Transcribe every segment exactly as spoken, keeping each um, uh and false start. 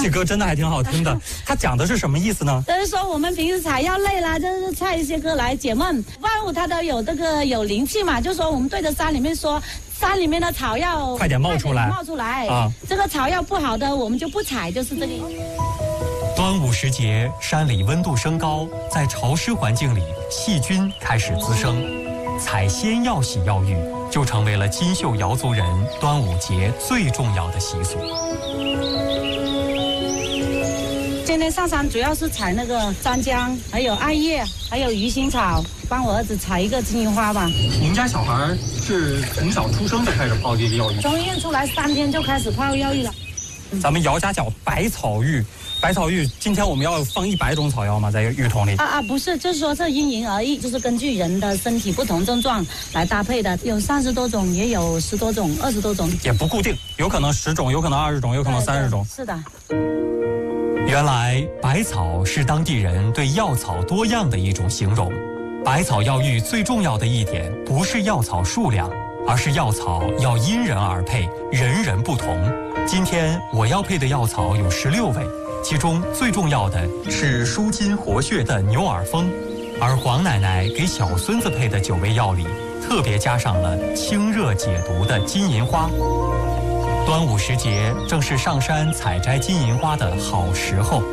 这歌真的还挺好听的。它讲的是什么意思呢？ 就是说我们平时采药累了，就是唱一些歌来解闷。万物它都有这个有灵气嘛，就说我们对着山里面说，山里面的草药快点冒出来， 冒出来啊！这个草药不好的，我们就不采，就是这个。 端午时节，山里温度升高，在潮湿环境里，细菌开始滋生，采仙药洗药浴就成为了金秀瑶族人端午节最重要的习俗。 今天上山主要是采那个山姜，还有艾叶，还有鱼腥草，帮我儿子采一个金银花吧。 您家小孩是从小出生就开始泡这个药浴？ 从医院出来三天就开始泡药浴了。 咱们姚家叫百草浴，百草浴，今天我们要放一百种草药吗？在浴桶里？ 啊啊，不是，就是说这因人而异，就是根据人的身体不同症状来搭配的，有三十多种，也有十多种、二十多种， 也不固定，有可能十种，有可能二十种，有可能三十种。 是的。 原来百草是当地人对药草多样的一种形容。百草药浴最重要的一点不是药草数量，而是药草要因人而配，人人不同。今天我要配的药草有十六味，其中最重要的是舒筋活血的牛耳蜂，而黄奶奶给小孙子配的九味药里，特别加上了清热解毒的金银花。端午时节正是上山采摘金银花的好时候。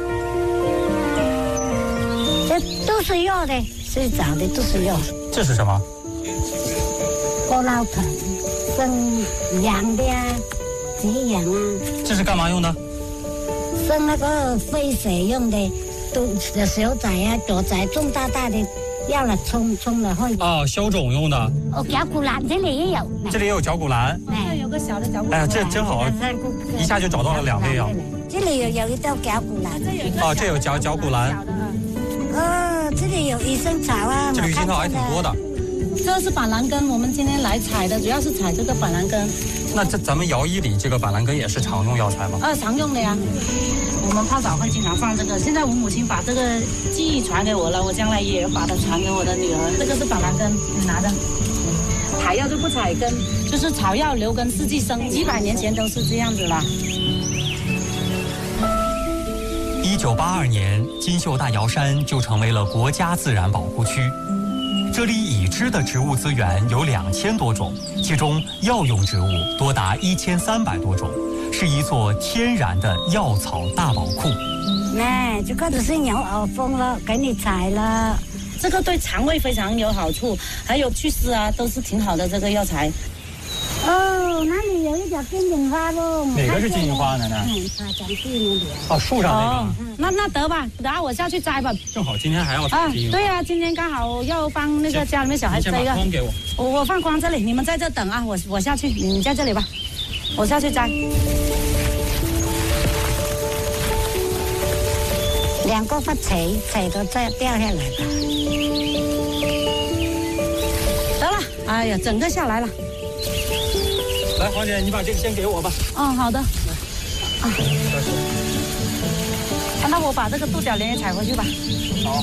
这都是药的，最早的都是药。 这是什么？ 锅老盆，生养的啊，解痒啊。 这是干嘛用的？ 生那个飞水用的，都的小仔啊，左仔重大大的，要了冲冲了会。 哦，消肿用的。 哦，绞股蓝这里也有。 这里也有绞股蓝。 这有个小的绞股蓝。 哎呀，这真好，一下就找到了两味药。 这里有有一道绞股蓝。 哦，这有绞绞股蓝。 哦，这里有鱼腥草啊。 这里鱼腥草还挺多的。 这是板蓝根，我们今天来采的，主要是采这个板蓝根。 那这咱们瑶医里这个板蓝根也是常用药材吗？ 呃，常用的呀。我们泡澡会经常放这个。现在我母亲把这个技艺传给我了，我将来也把它传给我的女儿。这个是板蓝根，你拿着。采药就不采根，就是草药留根，四季生，几百年前都是这样子了。 一九八二年，金秀大瑶山就成为了国家自然保护区。这里已知的植物资源有两千多种，其中药用植物多达一千三百多种，是一座天然的药草大宝库。 那这个就是牛耳蜂了，给你采了。 这个对肠胃非常有好处，还有祛湿啊，都是挺好的这个药材。 哦，那里有一朵金银花不？ 哪个是金银花，奶奶？ 嗯，它长地那里。 哦，树上那个。 哦，那那得吧，然后我下去摘吧。 正好今天还要采金银花。 对呀，今天刚好要帮那个家里面小孩摘一个。 先把筐给我。 我我放筐这里，你们在这等啊，我我下去，你在这里吧，我下去摘。 两个不采，采到这掉下来了。 得了，哎呀，整个下来了。 来，黄姐，你把这个先给我吧。 哦，好的。啊，那我把这个杜角莲也采回去吧。 好。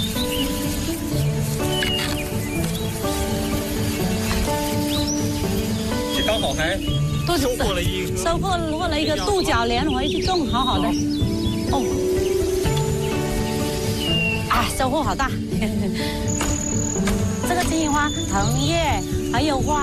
这刚好还收获了一个， 收获了一个杜角莲回去种，好好的。哦。啊，收获好大。这个金银花藤叶还有花。